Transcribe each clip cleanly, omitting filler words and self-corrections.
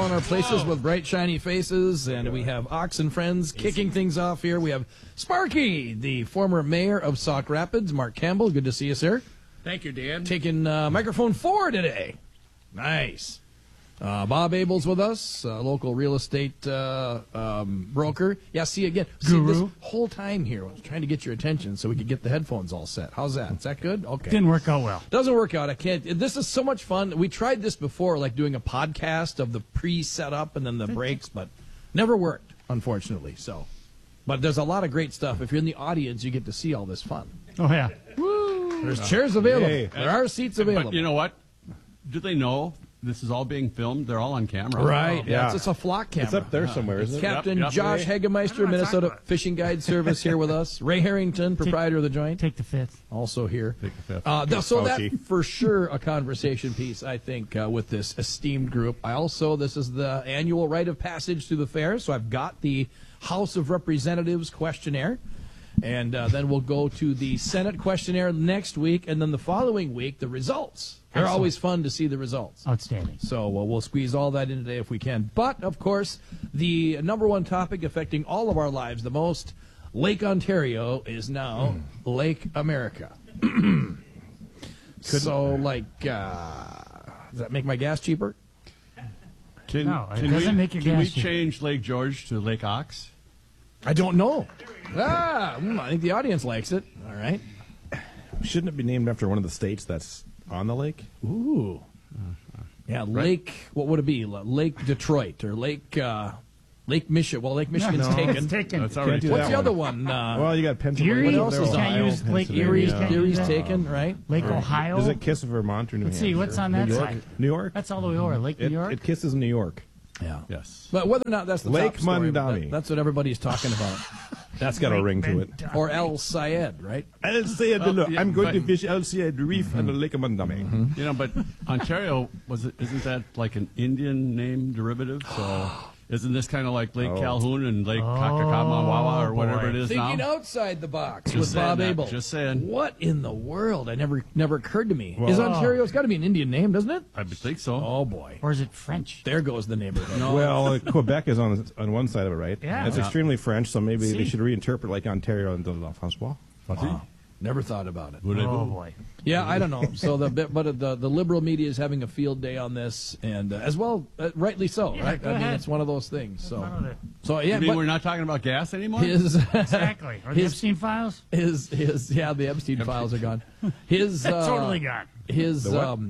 on our places with bright, shiny faces, and we have Ox and Friends kicking things off here. We have Sparky, the former mayor of Sauk Rapids, Mark Campbell. Good to see you, sir. Thank you, Dan. Taking microphone 4 today. Nice. Bob Abel's with us, local real estate broker. Yeah, see again. See, this whole time here, I was trying to get your attention so we could get the headphones all set. How's that? Is that good? Okay. Didn't work out well. Doesn't work out. I can't. This is so much fun. We tried this before, like doing a podcast of the pre-setup and then the breaks, but never worked, unfortunately. So, but there's a lot of great stuff. If you're in the audience, you get to see all this fun. Oh, yeah. Woo! There's chairs available. Yay. There are seats available. But you know what? Do they know this is all being filmed? They're all on camera. Right. Yeah. It's a flock camera. It's up there somewhere, isn't it? Captain Yep. Josh Hagemeister, Minnesota Fishing Guide Service, here with us. Ray Harrington, proprietor of the joint, Take the fifth. also here. Take the fifth. So that Fauci. for sure a conversation piece, I think, with this esteemed group. This is the annual rite of passage through the fair, so I've got the House of Representatives questionnaire. And then we'll go to the Senate questionnaire next week, and then the following week, the results. They're Excellent. always fun to see the results. Outstanding. So we'll squeeze all that in today if we can. But, of course, the number one topic affecting all of our lives the most, Lake Ontario is now Lake America. So, does that make my gas cheaper? No, it doesn't make your Can we gas cheap. change Lake George to Lake Ox? I don't know. I think the audience likes it. All right. Shouldn't it be named after one of the states that's on the lake? Ooh. Yeah, Lake, what would it be? Lake Detroit or Lake Michigan. Well, Lake Michigan's taken. It's taken. That's already Can't do What's that the other one. one? Well, you got Pennsylvania. Erie? What else is Can't on? use Lake Pennsylvania. Erie. Erie's Can't use that. taken, right? Lake Ohio. Does it kiss Vermont or New Let's Hampshire? see, what's on that New York? side? New York? That's all the way over. Lake New York? It kisses New York. Yeah. Yes. But whether or not that's the Lake top story, Mondami. that's what everybody's talking about. That's got a ring to it. Or El Sayed, right? I'll say it. yeah, I'm going to but- fish El Sayed Reef and the Lake of Mondami. You know, but Ontario isn't that like an Indian name derivative? So isn't this kind of like Lake Calhoun and Lake Kakakamawawa or whatever boy. it is Thinking now? outside the box Just with saying Bob that, Abel. just saying. What in the world? I never occurred to me. Well- Is Ontario? It's got to be an Indian name, doesn't it? I would think so. Oh boy, Or is it French? there goes the neighborhood. No. Well, Quebec is on one side of it, right? Yeah. It's Yeah. extremely French, so maybe they See? should reinterpret like Ontario and La Francois. Wow. Never thought about it. Oh, boy. Yeah, I don't know. So the liberal media is having a field day on this, and as well, rightly so, Yeah, right? go I mean, ahead. it's one of those things. Fun So, with it. yeah, You mean but we're not talking about gas anymore? his Exactly. Or the His- Epstein files? the Epstein files are gone. His Totally gone. His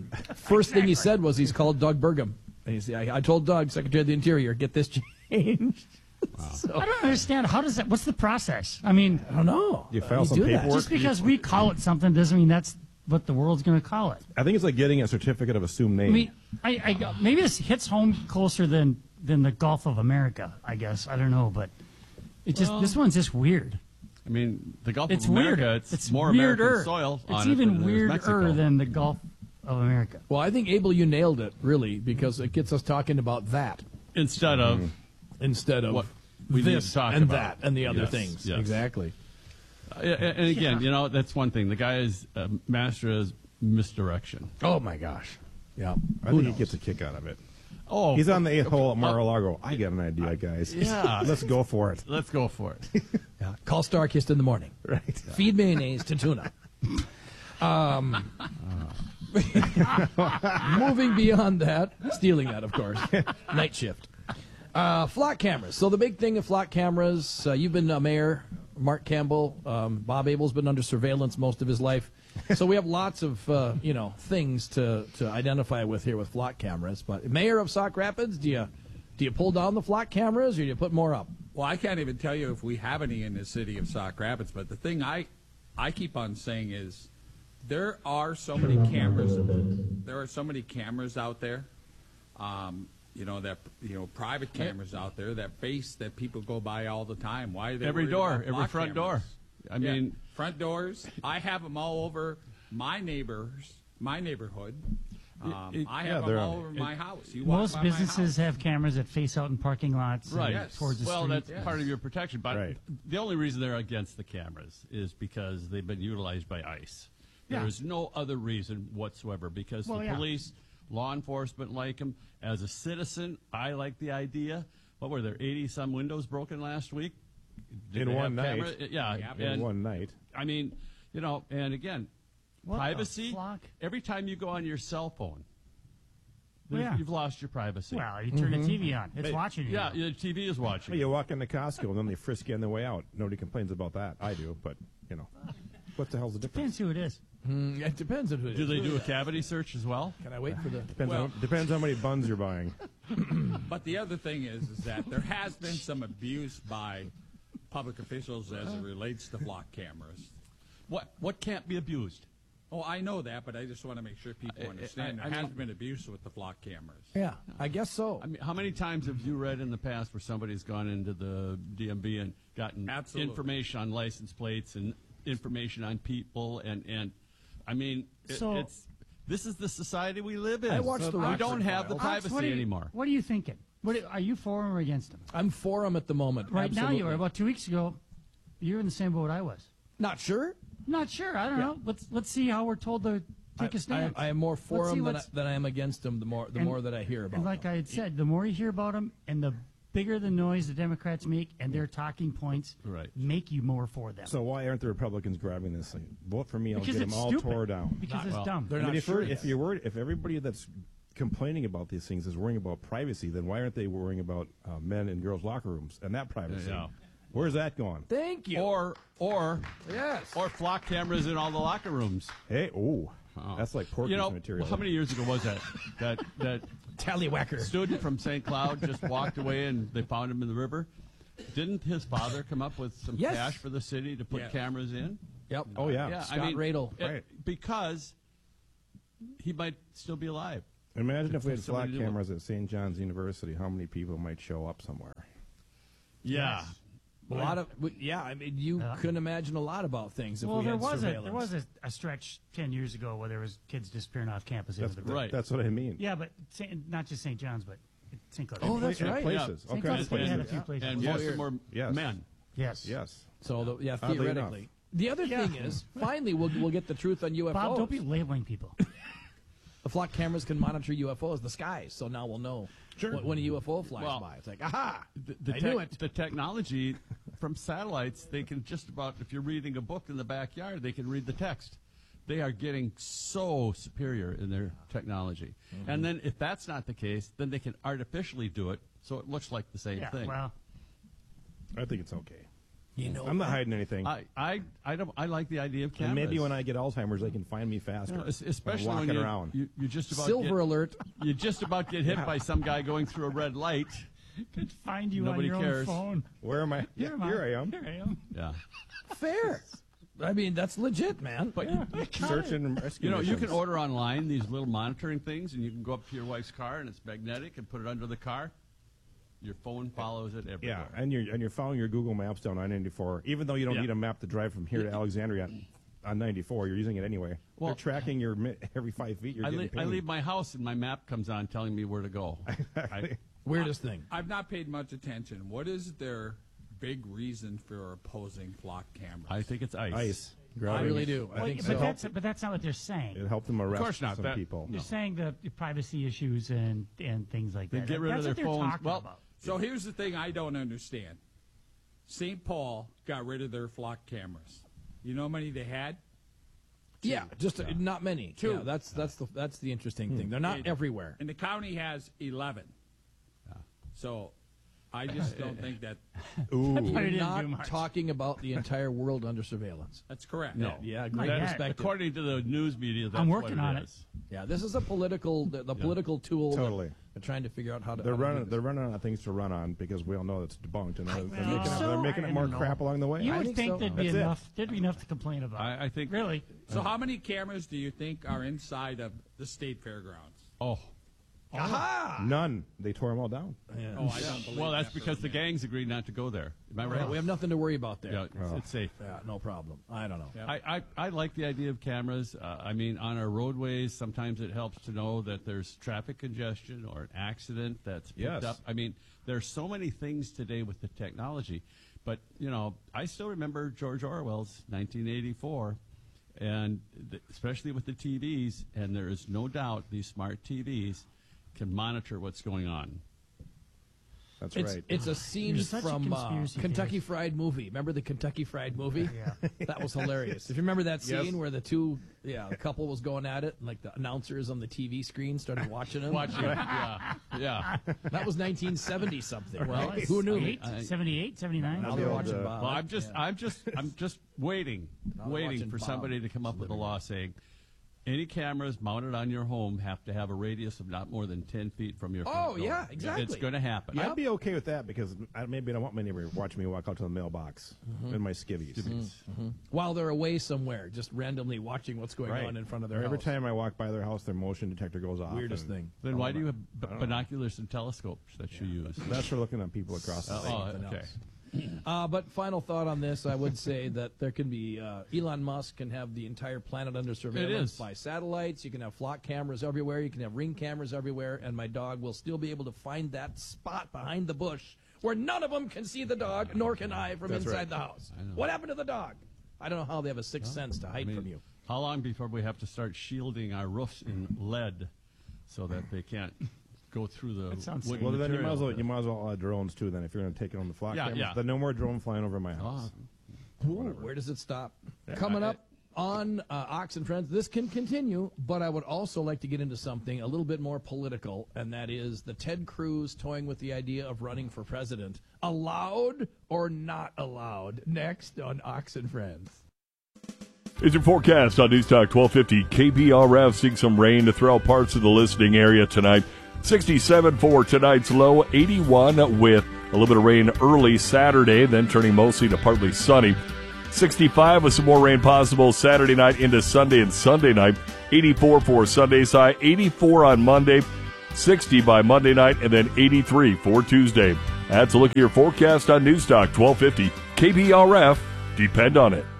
first thing he said was he's called Doug Burgum. And he said, I told Doug, Secretary of the Interior, get this changed. So, I don't understand. How does that? What's the process? I mean, I don't know. You How file do some do that? paperwork? just because we call it something doesn't mean that's what the world's going to call it. I think it's like getting a certificate of assumed name. I mean, I maybe this hits home closer than the Gulf of America. I guess I don't know, but this one's just weird. I mean, the Gulf It's of America, weird. it's more weirder. American soil It's on it even than there is Mexico. weirder than the Gulf of America. Well, I think, Abel, you nailed it, really, because it gets us talking about that Instead of instead of what we need this to talk and about. that and the other Yes, things. yes. Exactly. And again, you know, that's one thing. The guy is master is misdirection. Oh, my gosh. Yeah. I think he gets a kick out of it. Oh, He's on the 8th hole at Mar-a-Lago. I got an idea, guys. Yeah. Let's go for it. let's go for it. Yeah. Call Starkist in the morning. Right. Feed mayonnaise to tuna. Moving beyond that, stealing that, of course. Night shift. Flock cameras. So the big thing of flock cameras, you've been mayor, Mark Campbell. Bob Abel's been under surveillance most of his life. So we have lots of, things to identify with here with flock cameras. But mayor of Sauk Rapids, do you pull down the flock cameras or do you put more up? Well, I can't even tell you if we have any in the city of Sauk Rapids, but the thing I keep on saying is there are so many cameras. There are so many cameras out there, private cameras out there that people go by all the time. Why are they Every worried door, about every block front cameras? door. I mean, front doors. I have them all over my neighborhood. I have them they're all on- over my house. You walk Most by businesses my house. have cameras that face out in parking lots right. and towards the well, street. that's part of your protection. But Right. the only reason they're against the cameras is because they've been utilized by ICE. Yeah. There is no other reason whatsoever because Well, the yeah. police Law enforcement like them. As a citizen, I like the idea. What were there, 80-some windows broken last week? Did In they one have night. Yeah. In and, one night. I mean, and again, What the privacy, flock? every time you go on your cell phone, Well, yeah. you've lost your privacy. Well, you turn the TV on. It's Hey, watching you. Yeah, the TV is watching. You walk into Costco and then they frisk you on the way out. Nobody complains about that. I do, but what the hell's the difference? Depends who it is. It depends on who it Do is. they do a cavity search as well? Can I wait for the? Depends how many buns you're buying. But the other thing is that there has been some abuse by public officials as it relates to flock cameras. What can't be abused? Oh, I know that, but I just want to make sure people understand I there has mean- been abuse with the flock cameras. Yeah, I guess so. I mean, how many times have you read in the past where somebody's gone into the DMV and gotten Absolutely. information on license plates and information on people and I mean, So- this is the society we live in. I watched the we Rockford don't have the Files. Ox, privacy anymore. What are you thinking? Are you for him or against him? I'm for him at the moment. Right now, Absolutely. you are. About 2 weeks ago, you were in the same boat I was. Not sure. Not sure. I don't know. Let's see how we're told to take a stand. I am more for Let's see him what's- than I am against him. The more that I hear about And like him. I had said, the more you hear about them and the bigger the noise the Democrats make and their talking points Right. make you more for them. So why aren't the Republicans grabbing this thing? Vote for me. I'll because get them it's all stupid. tore down. Because it's well, dumb. they're I mean, not sure yet. if everybody that's complaining about these things is worrying about privacy, then why aren't they worrying about men and girls' locker rooms and that privacy? Yeah. Where's that going? Thank you. Or yes. flock cameras in all the locker rooms. Hey, that's like porky material. How many years ago was that? that Tallywhacker. student from St. Cloud just walked away and they found him in the river. Didn't his father come up with some Yes. cash for the city to put Yes. cameras in? Yep. Oh, yeah. Yeah, Scott Radel. Right. Because he might still be alive. Imagine if we had Somebody flock to do it. cameras at St. John's University, how many people might show up somewhere? Yeah. A lot of I mean, you Yeah. couldn't imagine a lot about things if well, we there had was surveillance. a stretch 10 years ago where there was kids disappearing off campus into the river. right. That's what I mean. Yeah, but not just St. John's, but St. Cloud. Oh, that's And right. Places. St. Okay. Cloud's had a few And, places. and Yes. most of them were Yes. men. Yes. Yes. So Oddly theoretically, enough. the other Yeah. thing is, finally we'll get the truth on UFOs. Bob, don't be labeling people. The flock cameras can monitor UFOs, the skies, so now we'll know when a UFO flies Well, by. It's like, aha! The I knew it. The technology from satellites, they can just about, if you're reading a book in the backyard, they can read the text. They are getting so superior in their technology. Mm-hmm. And then if that's not the case, then they can artificially do it so it looks like the same Yeah, thing. well, I think it's okay. You know, I'm not hiding anything. I like the idea of cameras. And maybe when I get Alzheimer's, they can find me faster. You know, especially I'm when walking around. you just about silver get, alert. you just about get hit by some guy going through a red light. could find you Nobody on your cares. own phone. Where am I? Here I am. Here I am. Yeah. Fair. I mean, that's legit, man. But Search and rescue. you can missions. order online these little monitoring things, and you can go up to your wife's car, and it's magnetic, and put it under the car. Your phone follows it everywhere. Yeah, and you're following your Google Maps down I-94, even though you don't Yeah. need a map to drive from here to Alexandria on 94. You're using it anyway. Well- They're tracking your every 5 feet. You're I, getting I pinged. leave my house, and my map comes on telling me where to go. Weirdest thing. I've not paid much attention. What is their big reason for opposing flock cameras? I think it's ice. ice. I Gravity. really do. I Well, think but so. that's not what they're saying. It helped them arrest course not. some That- people. They're saying the privacy issues and things like They that. get rid That's of what their they're phones. talking Well, about. So here's the thing I don't understand. St. Paul got rid of their flock cameras. You know how many they had? Yeah, just not many. Two. Yeah, that's the interesting thing. They're not everywhere. And the county has 11. So I just don't think that Ooh. But it You're didn't do not much. talking about the entire world under surveillance. that's correct. No. Yeah, Not great yet. perspective. According to the news media, that's I'm what working on it. is. Yeah, this is a political, the political tool. that Totally. They're trying to figure out how to. They're how to do running. this. They're running out of things to run on because we all know it's debunked, and they're think making, so. they're making I it more don't know. crap along the way. You I would think think so. there'd be That's it. enough. There'd be enough to complain about. I think really. So how many cameras do you think are inside of the state fairgrounds? Oh, None. They tore them all down. Yeah. Oh, I don't believe well, that's that for because a the minute. gangs agreed not to go there. Am I right? Right, we have nothing to worry about there. Yeah, it's safe. Yeah, no problem. I don't know. Yeah. I like the idea of cameras. I mean, on our roadways, sometimes it helps to know that there's traffic congestion or an accident that's picked Yes. up. I mean, there's so many things today with the technology. But, I still remember George Orwell's 1984. and especially with the TVs, and there is no doubt these smart TVs can monitor what's going on. That's It's right. it's a scene You're such a from conspiracy Kentucky theorist. Fried Movie. Remember the Kentucky Fried Movie? Yeah. That was hilarious. If you remember that scene Yes. where the couple was going at it, and like the announcers on the TV screen started watching them. Yeah. That was 1970 something. Well, Right? it's Who knew? 78, 79? Now the they're old, watching Bob. Well, I'm just waiting they're watching for Bob. somebody to come up with a law saying any cameras mounted on your home have to have a radius of not more than 10 feet from your front Oh, door. yeah, exactly. It's going to happen. Yep. I'd be okay with that because maybe I don't want my neighbor watching me walk out to the mailbox in my skivvies. While they're away somewhere, just randomly watching what's going Right. on in front of their Every house. time I walk by their house, their motion detector goes off. Weirdest and- thing. Then why do you have binoculars and telescopes that you use? That's for looking at people across the street. Oh, something okay. else. But final thought on this, I would say that there can be Elon Musk can have the entire planet under surveillance is. by satellites. You can have flock cameras everywhere. You can have ring cameras everywhere, and my dog will still be able to find that spot behind the bush where none of them can see the dog, nor can I from That's inside right. the house. I know. What happened to the dog? I don't know how they have a sixth sense to hide from you. How long before we have to start shielding our roofs in lead so that they can't go through the That sounds wooden Well, then you material? might as well drones too. Then if you're going to take it on the flock Yeah, cameras, yeah. then no more drone flying over my house. Ooh, where does it stop? Coming up on Ox and Friends, this can continue, but I would also like to get into something a little bit more political, and that is the Ted Cruz toying with the idea of running for president. Allowed or not allowed? Next on Ox and Friends. It's your forecast on News Talk 1250 KPRF. Seeing some rain throughout parts of the listening area tonight. 67 for tonight's low, 81 with a little bit of rain early Saturday, then turning mostly to partly sunny. 65 with some more rain possible Saturday night into Sunday and Sunday night. 84 for Sunday's high, 84 on Monday, 60 by Monday night, and then 83 for Tuesday. That's a look at your forecast on News Talk 1250 KPRF. Depend on it.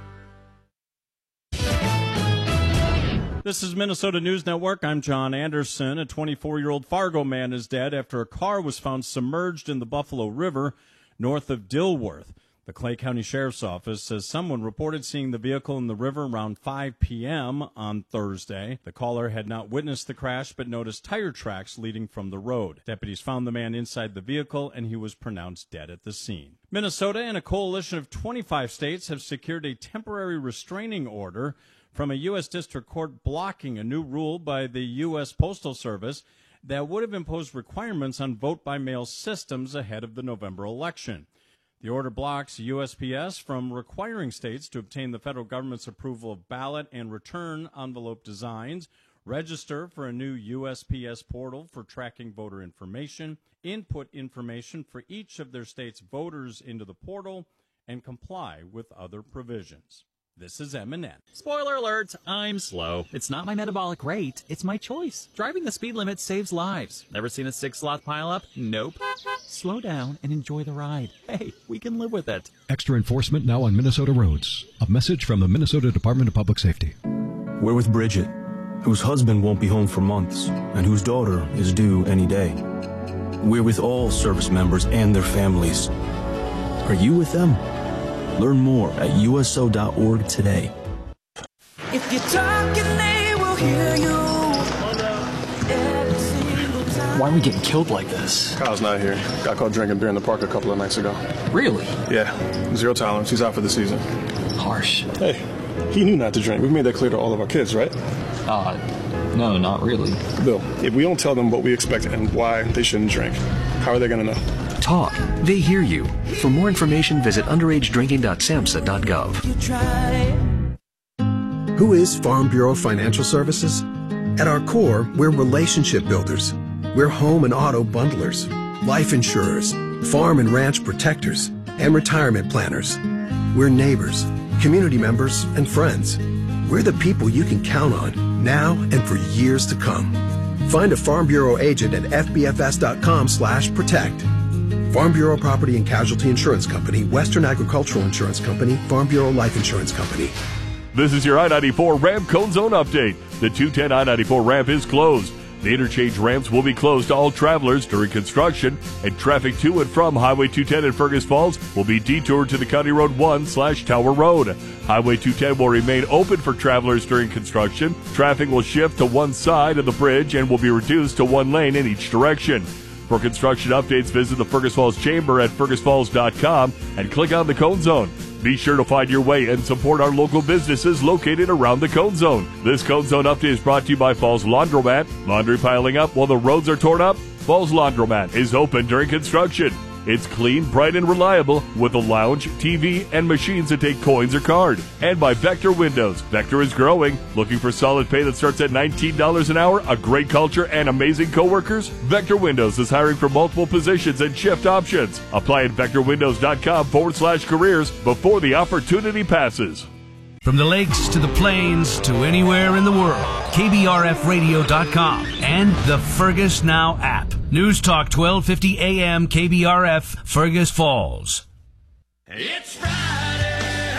This is Minnesota News Network. I'm John Anderson. A 24-year-old Fargo man is dead after a car was found submerged in the Buffalo River north of Dilworth. The Clay County Sheriff's Office says someone reported seeing the vehicle in the river around 5 p.m. on Thursday. The caller had not witnessed the crash but noticed tire tracks leading from the road. Deputies found the man inside the vehicle and he was pronounced dead at the scene. Minnesota and a coalition of 25 states have secured a temporary restraining order from a U.S. District Court blocking a new rule by the U.S. Postal Service that would have imposed requirements on vote-by-mail systems ahead of the November election. The order blocks USPS from requiring states to obtain the federal government's approval of ballot and return envelope designs, register for a new USPS portal for tracking voter information, input information for each of their state's voters into the portal, and comply with other provisions. This is M&N. Spoiler alert, I'm slow. It's not my metabolic rate, it's my choice. Driving the speed limit saves lives. Never seen a 6-slot pileup? Nope. Slow down and enjoy the ride. Hey, we can live with it. Extra enforcement now on Minnesota roads. A message from the Minnesota Department of Public Safety. We're with Bridget, whose husband won't be home for months and whose daughter is due any day. We're with all service members and their families. Are you with them? Learn more at USO.org today. If you're talking, they will hear you. Why are we getting killed like this? Kyle's not here. Got caught drinking beer in the park a couple of nights ago. Really? Yeah. 0 tolerance. He's out for the season. Harsh. Hey, he knew not to drink. We've made that clear to all of our kids, right? No, not really. Bill, if we don't tell them what we expect and why they shouldn't drink, how are they going to know? Talk. They hear you. For more information, visit underagedrinking.samhsa.gov. Who is Farm Bureau Financial Services? At our core, we're relationship builders. We're home and auto bundlers, life insurers, farm and ranch protectors, and retirement planners. We're neighbors, community members, and friends. We're the people you can count on now and for years to come. Find a Farm Bureau agent at fbfs.com/protect. Farm Bureau Property and Casualty Insurance Company, Western Agricultural Insurance Company, Farm Bureau Life Insurance Company. This is your I-94 ramp cone zone update. The 210 I-94 ramp is closed. The interchange ramps will be closed to all travelers during construction, and traffic to and from Highway 210 in Fergus Falls will be detoured to the County Road 1/Tower Road. Highway 210 will remain open for travelers during construction. Traffic will shift to one side of the bridge and will be reduced to one lane in each direction. For construction updates, visit the Fergus Falls Chamber at fergusfalls.com and click on the Cone Zone. Be sure to find your way and support our local businesses located around the Cone Zone. This Cone Zone update is brought to you by Falls Laundromat. Laundry piling up while the roads are torn up? Falls Laundromat is open during construction. It's clean, bright, and reliable with a lounge, TV, and machines that take coins or card. And by Vector Windows. Vector is growing. Looking for solid pay that starts at $19 an hour, a great culture, and amazing coworkers? Vector Windows is hiring for multiple positions and shift options. Apply at vectorwindows.com/careers before the opportunity passes. From the lakes to the plains to anywhere in the world, KBRFradio.com and the Fergus Now app. News Talk 1250 AM KBRF, Fergus Falls. It's Friday.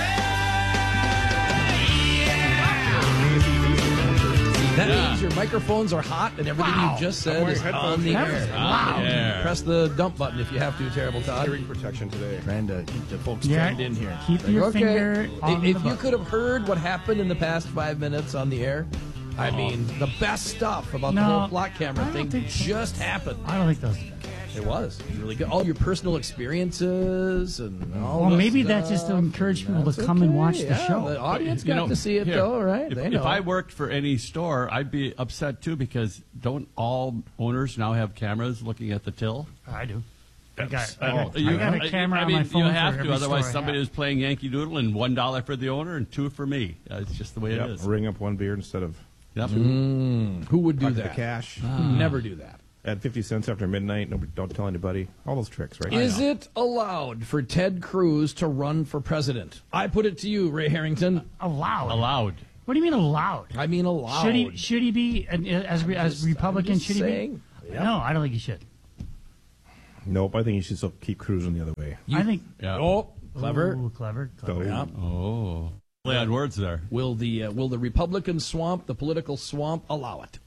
That means your microphones are hot and everything you just said is on the air. Wow. Press the dump button if you have to, Terrible Todd. Hearing protection today. Trying to keep the folks Yeah, trained in here. keep your finger on the If you button. could have heard what happened in the past 5 minutes on the air, I mean, the best stuff about the whole block camera thing just happened. I don't think those. It was really good. All your personal experiences and all. Well, this maybe stuff. that's just to encourage people That's to come and okay, watch the yeah. show. The audience You got know, to see it here, though, right? They know. If I worked for any store, I'd be upset too because don't all owners now have cameras looking at the till? I do. I got a camera I on mean, my phone. you have for to, every otherwise store I somebody have. is playing Yankee Doodle and $1 for the owner and $2 for me. It's just the way it is. Ring up one beer instead of Yep. two. Who would do Pocket that? The cash. Never do that. At 50 cents after midnight. Nobody, don't tell anybody. All those tricks, right? Is it allowed for Ted Cruz to run for president? I put it to you, Ray Harrington. Allowed. Allowed. What do you mean allowed? I mean allowed. Should he be as Republican? just Should he saying. be? No, I don't think he should. Nope. I think you should still keep cruising the other way. I think. Yeah. Oh, clever. Ooh, clever. Yeah. Oh. Play on words there. Will the Republican swamp, the political swamp, allow it?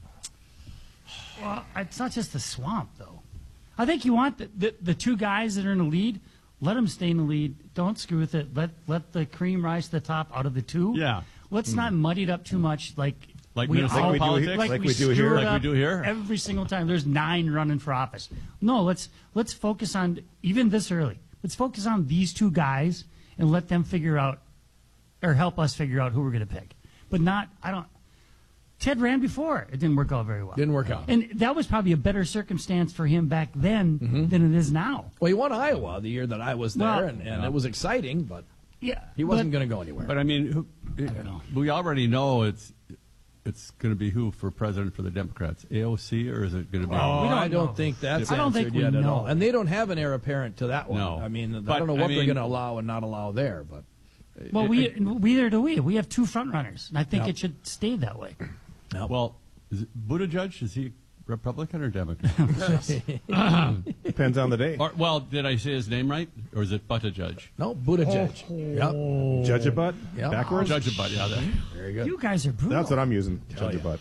Well, it's not just the swamp, though. I think you want the two guys that are in the lead. Let them stay in the lead. Don't screw with it. Let the cream rise to the top out of the two. Yeah. Let's not muddy it up too much. Like municipal politics? Like we do stir here? it Like we up do here? every single time. There's 9 running for office. No, let's focus on even this early. Let's focus on these two guys and let them figure out or help us figure out who we're going to pick. But not. Ted ran before. It didn't work out very well. Didn't work out. And that was probably a better circumstance for him back then than it is now. Well, he won Iowa the year that I was there, Well, and it was exciting, but Yeah, he wasn't going to go anywhere. But I mean, we already know it's going to be who for president for the Democrats? AOC, or is it going to be? I don't think that's I don't answered think we yet at know. all. And they don't have an heir apparent to that one. No. I mean, I But, don't know what I they're mean- going to allow and not allow there, but Well, neither do we. We have 2 front runners, and I think Yep. it should stay that way. Well, is it Buttigieg? Is he Republican or Democrat? Depends on the day. Well, did I say his name right, or is it Buttigieg? no, Buttigieg. Yep. Judge a butt? Yep. Backwards? Judge a butt. Yeah, that. Very good. You guys are brutal. That's what I'm using. Judge a yeah. butt.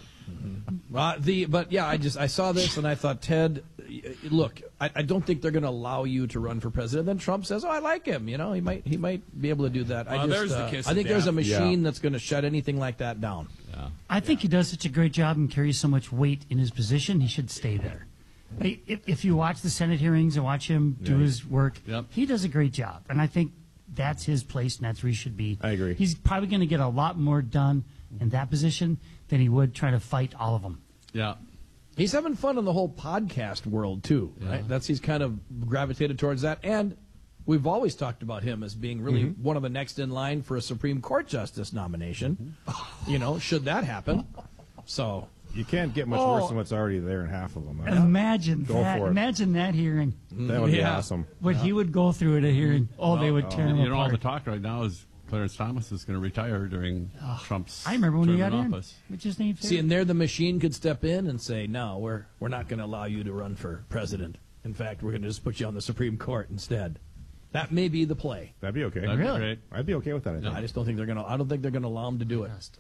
But yeah, I saw this and I thought, Ted, look, I don't think they're going to allow you to run for president. Then Trump says, "Oh, I like him. You know, he might be able to do that." Well, there's the kiss I think of there's a death. machine that's going to shut anything like that down. I think he does such a great job and carries so much weight in his position. He should stay there. If you watch the Senate hearings and watch him do his work, he does a great job, and I think that's his place and that's where he should be. I agree. He's probably going to get a lot more done in that position than he would trying to fight all of them. Yeah. He's having fun in the whole podcast world too, right? He's kind of gravitated towards that, and we've always talked about him as being really one of the next in line for a Supreme Court justice nomination. You know, should that happen? So you can't get much worse than what's already there in half of them. Imagine Go that. for it. Imagine that hearing. That would be awesome. What he would go through at a hearing. They would tear him You know, all apart. the talk right now is Clarence Thomas is going to retire during Trump's I remember when he term got in in. office. Which his name? see, and there the machine could step in and say, "No, we're not going to allow you to run for president. In fact, we're going to just put you on the Supreme Court instead." That may be the play. That'd be okay. That'd be Really? great. I'd be okay with that. I think. I just don't think they're going to. I don't think they're going to allow him to do it.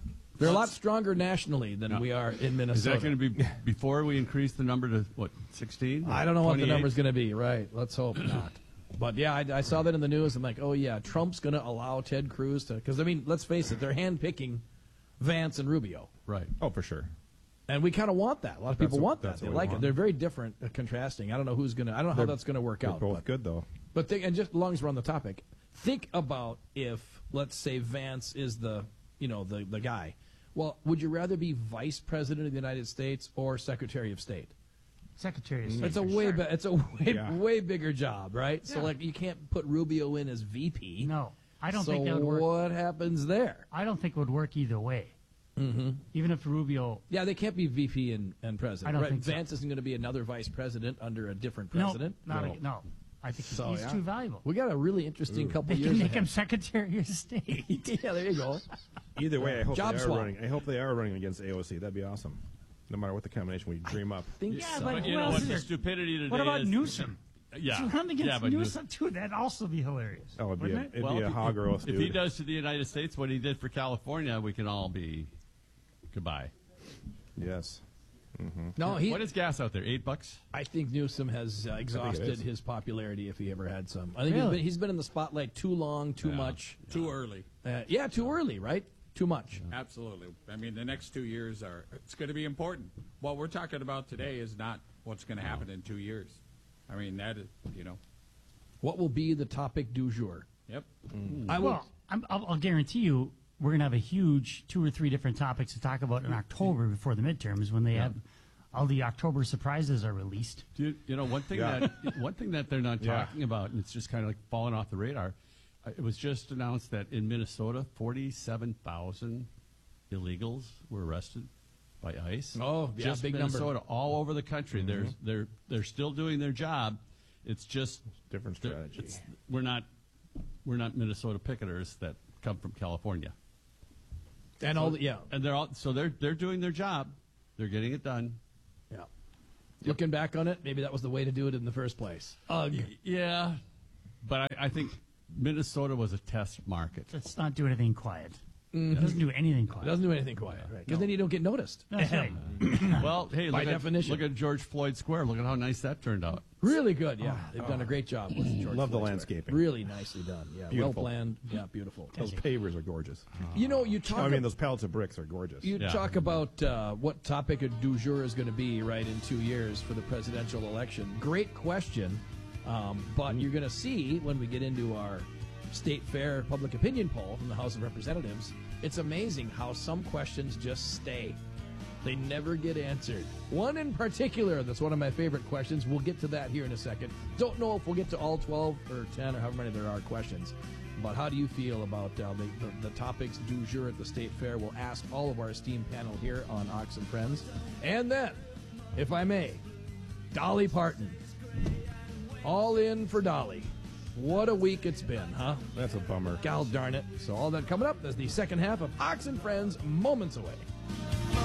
They're a lot stronger nationally than we are in Minnesota. Is that going to be before we increase the number to, 16? I don't know what the number's going to be, right? Let's hope not. But, yeah, I saw that in the news. I'm like, oh, yeah, Trump's going to allow Ted Cruz to – because, I mean, let's face it, they're handpicking Vance and Rubio. Right. Oh, for sure. And we kind of want that. A lot of people want that. They like it. want. They're very different, contrasting. I don't know who's going to – I don't know how that's going to work out. They're both good, though. But and just as long as we're on the topic, think about if, let's say, Vance is the guy. Well, would you rather be Vice President of the United States or Secretary of State? Secretary of State. It's a way bigger job, right? Yeah. So you can't put Rubio in as VP. No, I don't think that would work. So what happens there? I don't think it would work either way. Mm-hmm. Even if Rubio. Yeah, they can't be VP and president. I don't think Vance isn't going to be another vice president under a different president. No. I think he's too valuable. We got a really interesting couple they years. They can make him Secretary of State. Yeah, there you go. Either way, I hope Job they are swap. running. I hope they are running against AOC. That'd be awesome. No matter what the combination we dream up. But you know what the stupidity today is? What about Newsom? Yeah. To run against Newsom, too, that'd also be hilarious. Oh, it'd be a if hog roast, If he does to the United States what he did for California, we can all be goodbye. Yes. Mm-hmm. No, what is gas out there? $8? I think Newsom has exhausted his popularity if he ever had some. I think Really? he's been in the spotlight too long, too much. Too early. Too early, right? Too much. Absolutely. I mean, the next 2 years it's going to be important. What we're talking about today is not what's going to happen in 2 years. I mean, that is, What will be the topic du jour? Yep. I'll guarantee you we're going to have a huge 2 or 3 different topics to talk about in October before the midterms when they have all the October surprises are released. One thing that they're not talking about, and it's just kind of like falling off the radar. It was just announced that in Minnesota, 47,000 illegals were arrested by ICE. Oh, yeah, just big Minnesota, number. all over the country. Mm-hmm. They're still doing their job. It's just different strategy. We're not Minnesota picketers that come from California. And and they're doing their job. They're getting it done. Yeah. Looking back on it, maybe that was the way to do it in the first place. Yeah, but I think Minnesota was a test market. Let's not do anything quiet. Mm-hmm. It doesn't do anything quiet. It doesn't do anything quiet, right? Because then you don't get noticed. Hey. Well, hey, by definition. Look at George Floyd Square. Look at how nice that turned out. Really good, yeah. They've done a great job with George Love Floyd the Square. landscaping. Really nicely done. Yeah, Beautiful. well planned. Yeah, beautiful. Those pavers are gorgeous. You talk. Those pallets of bricks are gorgeous. You talk about what topic du jour is going to be right in 2 years for the presidential election. Great question, but you're going to see when we get into our State Fair public opinion poll from the House of Representatives, it's amazing how some questions just stay. They never get answered. One in particular that's one of my favorite questions. We'll get to that here in a second. Don't know if we'll get to all 12 or 10 or however many there are questions. But how do you feel about the topics du jour at the State Fair? We'll ask all of our esteemed panel here on Ox and Friends. And then, if I may, Dolly Parton. All in for Dolly. What a week it's been, huh? That's a bummer. Gal darn it. So all that coming up is the second half of Ox and Friends, moments away.